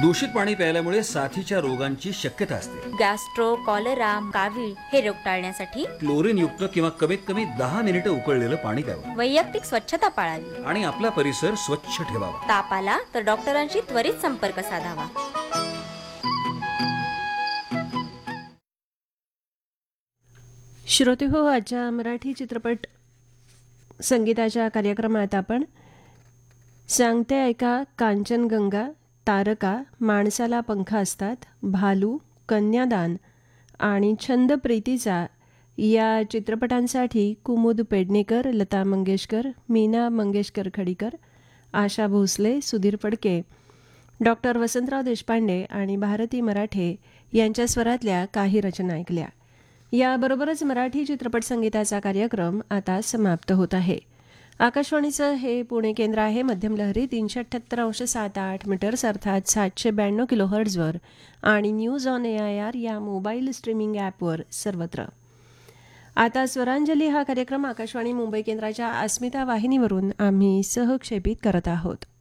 दूषित पाणी प्यायल्यामुळे साथीच्या रोगांची शक्यता असते. गॅस्ट्रो, कॉलरा, कावीळ हे रोग टाळण्यासाठी क्लोरीन युक्त किंवा कमीत कमी 10 मिनिटं उकळलेलं पाणी प्यावं वैयक्तिक स्वच्छता पाळावी आणि आपला परिसर स्वच्छ ठेवावा. ताप आला तर डॉक्टरांशी त्वरित संपर्क साधावा. श्रोते हो, आजच्या मराठी चित्रपट संगीताच्या कार्यक्रमात आपण सांगते ऐका, कांचनगंगा, तारका, माणसाला पंख असतात, भालू, कन्यादान आणि छंद प्रीतीचा या चित्रपटांसाठी कुमुद पेडणेकर, लता मंगेशकर, मीना मंगेशकर खडीकर, आशा भोसले, सुधीर फडके, डॉक्टर वसंतराव देशपांडे आणि भारती मराठे यांच्या स्वरातल्या काही रचना ऐकल्या. याबरोबरच मराठी चित्रपट संगीताचा कार्यक्रम आता समाप्त होत आहे. आकाशवाणीचं हे पुणे केंद्र आहे. मध्यम लहरी 378.78 मीटर्स अर्थात 792 किलोहर्ट्झवर आणि न्यूज ऑन AIR या मोबाईल स्ट्रीमिंग ॲपवर सर्वत्र. आता स्वरांजली हा कार्यक्रम आकाशवाणी मुंबई केंद्राच्या अस्मिता वाहिनीवरून आम्ही सहक्षेपित करत आहोत.